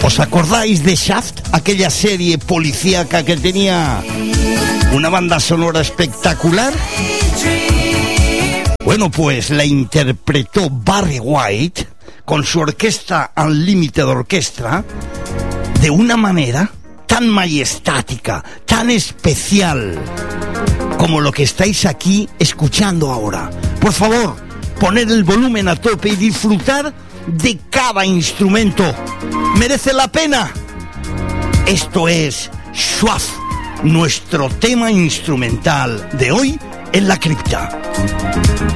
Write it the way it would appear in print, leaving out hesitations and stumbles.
¿Os acordáis de Shaft? Aquella serie policíaca que tenía una banda sonora espectacular. Bueno, pues la interpretó Barry White con su orquesta Unlimited Orchestra de una manera tan majestática, tan especial, como lo que estáis aquí escuchando ahora. Por favor, poned el volumen a tope y disfrutar de cada instrumento. Merece la pena. Esto es Schwab, nuestro tema instrumental de hoy en la cripta.